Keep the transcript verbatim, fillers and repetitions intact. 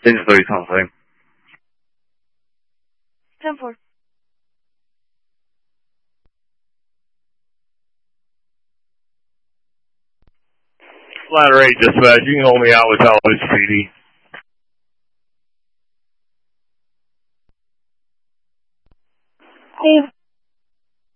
Change three, confirm. ten four. Ladder eight, dispatch. You can hold me out with Tallahassee P D. Steve.